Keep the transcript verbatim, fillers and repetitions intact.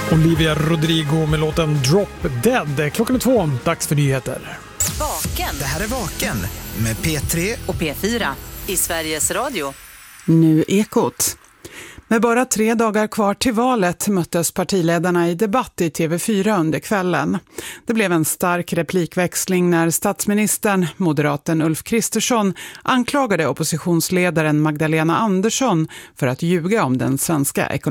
Olivia Rodrigo med låten Drop Dead. Klockan är två, dags för nyheter. Vaken. Det här är Vaken med P tre och P fyra i Sveriges Radio. Nu Ekot. Med bara tre dagar kvar till valet möttes partiledarna i debatt i T V fyra under kvällen. Det blev en stark replikväxling när statsministern, moderaten Ulf Kristersson, anklagade oppositionsledaren Magdalena Andersson för att ljuga om den svenska ekonomin.